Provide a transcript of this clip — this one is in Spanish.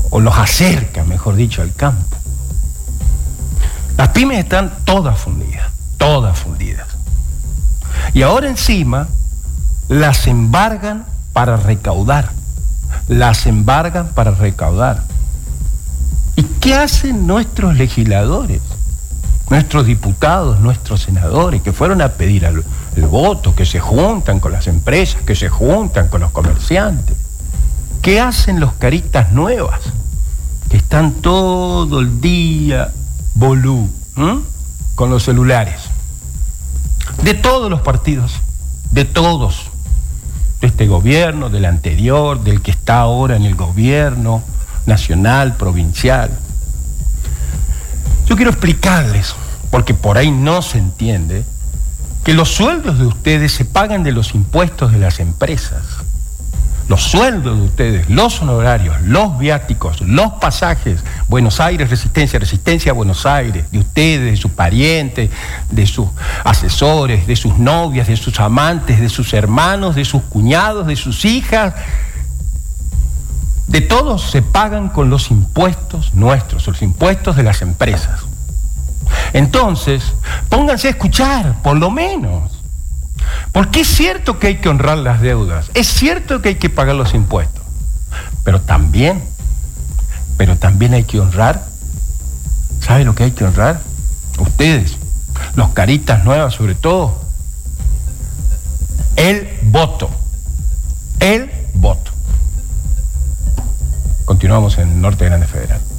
o los acerca, mejor dicho, al campo. Las pymes están todas fundidas. Y ahora encima las embargan para recaudar. ¿Y qué hacen nuestros legisladores? Nuestros diputados, nuestros senadores, que fueron a pedir el voto, que se juntan con las empresas, que se juntan con los comerciantes. ¿Qué hacen los caritas nuevas? Que están todo el día con los celulares. De todos los partidos, de todos. De este gobierno, del anterior, del que está ahora en el gobierno nacional, provincial. Yo quiero explicarles, porque por ahí no se entiende, que los sueldos de ustedes se pagan de los impuestos de las empresas. Los sueldos de ustedes, los honorarios, los viáticos, los pasajes, Buenos Aires, Resistencia, Buenos Aires, de ustedes, de sus parientes, de sus asesores, de sus novias, de sus amantes, de sus hermanos, de sus cuñados, de sus hijas, de todos se pagan con los impuestos nuestros, los impuestos de las empresas. Entonces, pónganse a escuchar, por lo menos. Porque es cierto que hay que honrar las deudas, es cierto que hay que pagar los impuestos, pero también hay que honrar. ¿Sabe lo que hay que honrar? Ustedes, los caritas nuevas sobre todo, el voto. Continuamos en Norte Grande Federal.